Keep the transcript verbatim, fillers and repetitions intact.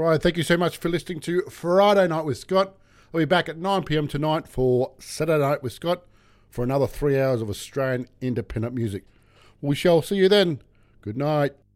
Right, thank you so much for listening to Friday Night with Scott. I'll be back at nine p.m. tonight for Saturday Night with Scott for another three hours of Australian independent music. We shall see you then. Good night.